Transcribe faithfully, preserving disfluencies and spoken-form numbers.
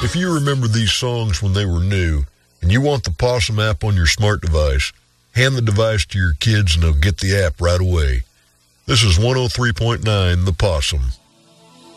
If you remember these songs when they were new and you want the Possum app on your smart device, hand the device to your kids and they'll get the app right away. This is one oh three point nine The Possum.